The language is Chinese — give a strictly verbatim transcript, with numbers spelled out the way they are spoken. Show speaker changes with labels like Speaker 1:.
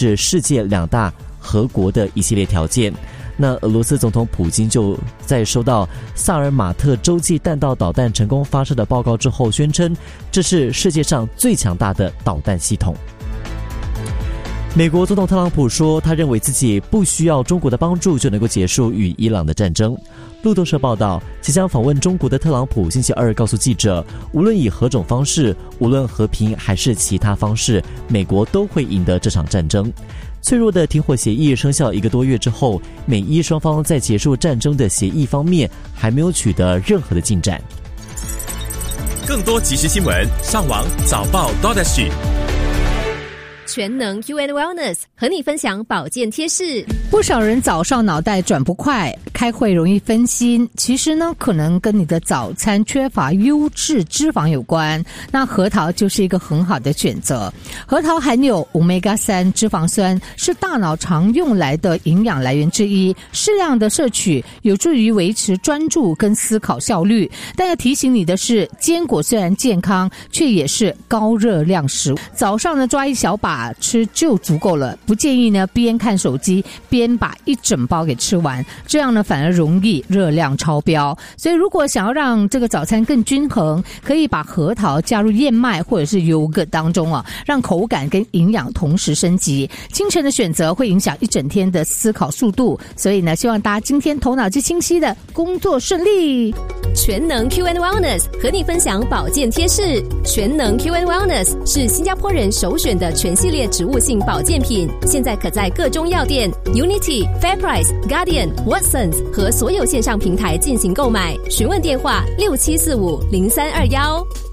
Speaker 1: 是世界两大核国的一系列条件。那俄罗斯总统普京就在收到萨尔马特洲际弹道导弹成功发射的报告之后，宣称这是世界上最强大的导弹系统。美国总统特朗普说，他认为自己不需要中国的帮助就能够结束与伊朗的战争。路透社报道，即将访问中国的特朗普星期二告诉记者，无论以何种方式，无论和平还是其他方式，美国都会赢得这场战争。脆弱的停火协议生效一个多月之后，美伊双方在结束战争的协议方面还没有取得任何的进展。
Speaker 2: 更多即时新闻，上网早报 .sg。
Speaker 3: 全能 U N Wellness 和你分享保健贴士。
Speaker 4: 不少人早上脑袋转不快，开会容易分心，其实呢可能跟你的早餐缺乏优质脂肪有关。那核桃就是一个很好的选择。核桃含有 欧米伽三 脂肪酸，是大脑常用来的营养来源之一，适量的摄取有助于维持专注跟思考效率。但要提醒你的是，坚果虽然健康，却也是高热量食物。早上呢抓一小把吃就足够了，不建议呢边看手机边把一整包给吃完，这样呢反而容易热量超标。所以如果想要让这个早餐更均衡，可以把核桃加入燕麦或者是 yogurt 当中啊，让口感跟营养同时升级。清晨的选择会影响一整天的思考速度，所以呢希望大家今天头脑之清晰的工作顺利。
Speaker 3: 全能 Q and Wellness 和你分享保健贴士。全能 Q and Wellness 是新加坡人首选的全系列植物性保健品，现在可在各中药店 Unity、Fairprice、Guardian、Watsons 和所有线上平台进行购买。询问电话六七四五零三二幺。